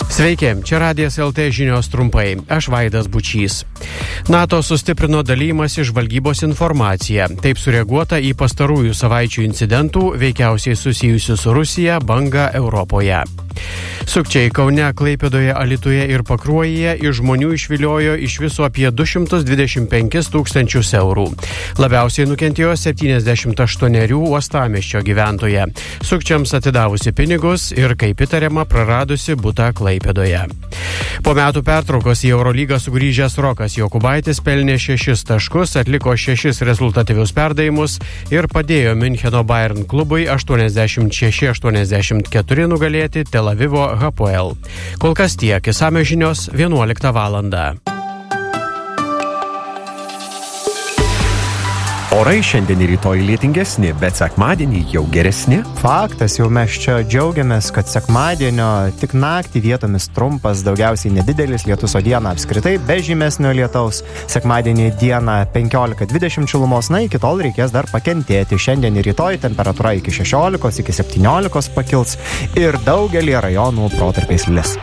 Sveiki, čia Radijas LT žinios trumpai. Aš Vaidas Bučys. NATO sustiprino dalymasi žvalgybos informaciją. Taip sureaguota į pastarųjų savaičių incidentų, veikiausiai susijusių su Rusija, bangą Europoje. Sukčiai Kaune, Klaipėdoje, Alytuje ir Pakruojyje iš žmonių išviliojo iš viso apie 225 tūkstančius eurų. Labiausiai nukentėjo 78 uostamiesčio gyventoja. Sukčiams atidavusi pinigus ir, kaip įtariama, praradusi butą Klaipėdoje. Po metų pertraukos į Eurolygą sugrįžęs Rokas Jokubaitis pelnė 6 taškus, atliko 6 rezultatyvius perdavimus ir padėjo Miuncheno Bayern klubui 86-84 nugalėti Tel Avivo Hapoel. Kol kas tiek, išsamios žinios 11 valandą. Orai šiandien ir rytoj lietingesni, bet sekmadienį jau geresni. Faktas, jau mes čia džiaugiamės, kad sekmadienio tik naktį vietomis trumpas, daugiausiai nedidelis lietus, o dieną apskritai be žymesnio lietaus. Sekmadienį dieną 15-20 šilumos, iki tol reikės dar pakentėti. Šiandien ir rytoj temperatūra iki 16, iki 17 pakils ir daugelį rajonų protarpiais lis.